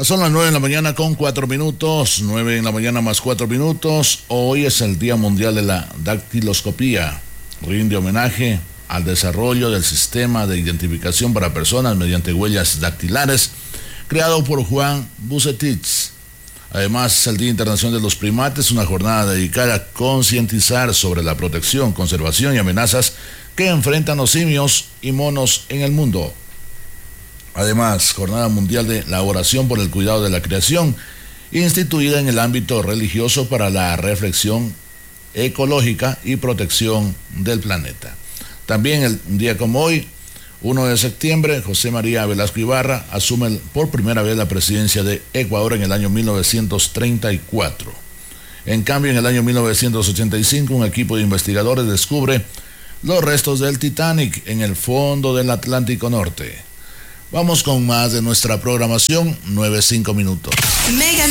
Son las 9 de la mañana con 4 minutos, 9 de la mañana más 4 minutos. Hoy es el Día Mundial de la Dactiloscopía. Rinde homenaje al desarrollo del sistema de identificación para personas mediante huellas dactilares, creado por Juan Bucetich. Además, es el Día Internacional de los Primates, una jornada dedicada a concientizar sobre la protección, conservación y amenazas que enfrentan los simios y monos en el mundo. Además, Jornada Mundial de la Oración por el Cuidado de la Creación, instituida en el ámbito religioso para la reflexión ecológica y protección del planeta. También un día como hoy, 1 de septiembre, José María Velasco Ibarra asume por primera vez la presidencia de Ecuador en el año 1934. En cambio, en el año 1985, un equipo de investigadores descubre los restos del Titanic en el fondo del Atlántico Norte. Vamos con más de nuestra programación, 9-5 minutos. Mega